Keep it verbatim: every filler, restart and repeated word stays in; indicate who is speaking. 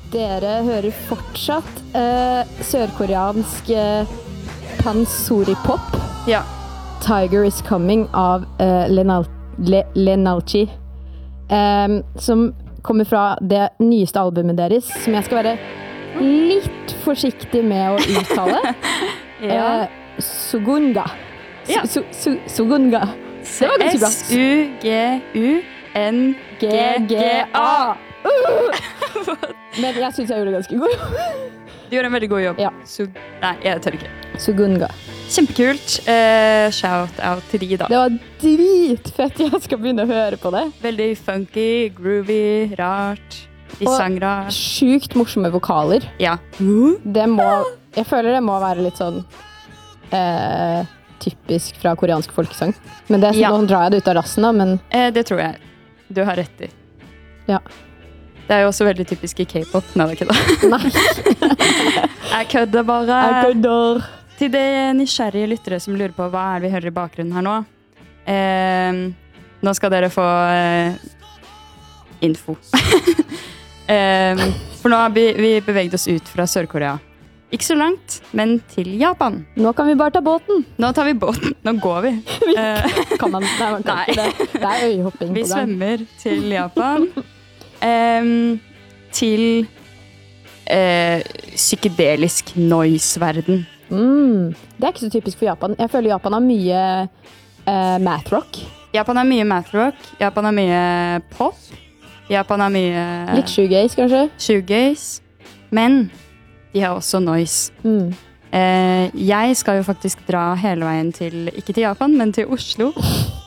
Speaker 1: Dere hører fortsatt uh, sørkoreansk uh, pansori-pop.
Speaker 2: Ja.
Speaker 1: Tiger is Coming av uh, Lenal Le Lenalchi. Um, som kommer fra det nyeste albumet deres, som jeg skal være litt forsiktig med å uttale.
Speaker 2: ja.
Speaker 1: Uh, Sugunga.
Speaker 2: Ja.
Speaker 1: Su su Sugunga. Det var ganske bra.
Speaker 2: S U G U N G G A.
Speaker 1: Men jeg synes jeg gjorde det ganske god.
Speaker 2: Du gjorde en veldig god jobb.
Speaker 1: Ja.
Speaker 2: Su Nei, jeg tør ikke.
Speaker 1: Sugunga.
Speaker 2: Kjempekult. Uh, shout out til de da.
Speaker 1: Det var dritfett. Jeg skal begynne å høre på det.
Speaker 2: Veldig funky, groovy, rart. De
Speaker 1: Og
Speaker 2: sang rart.
Speaker 1: Sjukt morsomme vokaler.
Speaker 2: Ja.
Speaker 1: Det må, jeg føler det må være litt sånn eh, typisk fra koreansk folkesang. Men det,
Speaker 2: Ja.
Speaker 1: nå drar jeg det ut av rassen da, men
Speaker 2: Eh, det tror jeg. Du har rett i.
Speaker 1: ja.
Speaker 2: Det er jo også veldig typisk i K-pop. Nei, det er ikke det.
Speaker 1: Nei.
Speaker 2: Jeg kødder bare.
Speaker 1: Jeg kødder.
Speaker 2: Til de nysgjerrige lyttere som lurer på hva er det vi hører i bakgrunnen her nå. Eh, nå skal dere få eh, info. eh, for nå har vi, vi beveget oss ut fra Sør-Korea. Ikke så langt, men til Japan.
Speaker 1: Nå kan vi bare ta båten.
Speaker 2: Nå tar vi båten. Nå går vi. Eh,
Speaker 1: Kan man, nei, man kan
Speaker 2: Nei.
Speaker 1: ikke det. Det er øyehopping
Speaker 2: vi
Speaker 1: på gang.
Speaker 2: svømmer til Japan. Eh, til eh, psykedelisk noise-verden.
Speaker 1: Mm. Det er ikke så typisk for Japan. Jeg føler Japan har mye eh, math rock.
Speaker 2: Japan har mye math rock. Japan har mye pop. Japan har mye
Speaker 1: Litt shoegaze, kanskje.
Speaker 2: shoegaze. Men de har også noise.
Speaker 1: Mm.
Speaker 2: Eh, jeg skal jo faktisk dra hele veien til, ikke til Japan, men til Oslo.